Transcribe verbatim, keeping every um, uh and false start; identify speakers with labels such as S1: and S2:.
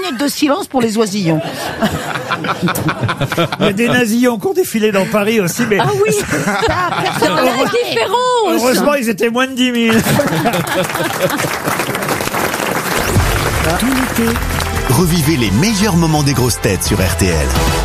S1: minute de silence pour les oisillons.
S2: Il y a des nazillons qui ont défilé dans Paris aussi, mais...
S1: Ah oui, ça, personne n'a la différence.
S2: Heureusement, ils étaient moins de dix mille.
S3: Tout l'été, revivez les meilleurs moments des grosses têtes sur R T L.